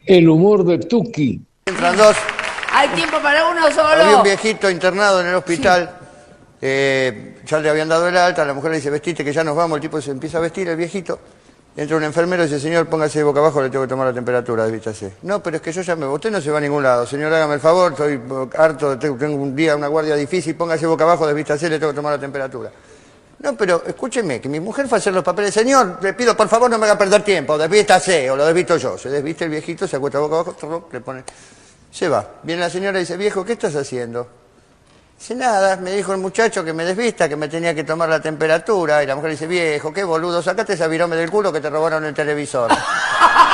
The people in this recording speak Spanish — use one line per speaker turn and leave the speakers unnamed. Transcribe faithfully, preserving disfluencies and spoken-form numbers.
El humor de Tuki.
Entran dos.
Hay tiempo para uno solo.
Había un viejito internado en el hospital. Sí. Eh, ya le habían dado el alta. La mujer le dice, vestite que ya nos vamos. El tipo se empieza a vestir, el viejito. Entra un enfermero y dice, señor, póngase de boca abajo, le tengo que tomar la temperatura, desvístase. No, pero es que yo ya me voy. Usted no se va a ningún lado. Señor, hágame el favor, estoy harto, tengo un día, una guardia difícil, póngase boca abajo, desvístase, le tengo que tomar la temperatura. No, pero escúcheme, que mi mujer fue a hacer los papeles. Señor, le pido, por favor, no me haga perder tiempo, desvístase, o lo desvisto yo. Se desviste el viejito, se acuesta boca abajo, le pone... Se va. Viene la señora y dice, viejo, ¿qué estás haciendo? Dice, nada, me dijo el muchacho que me desvista, que me tenía que tomar la temperatura. Y la mujer dice, viejo, qué boludo, sacate esa virome del culo que te robaron el televisor.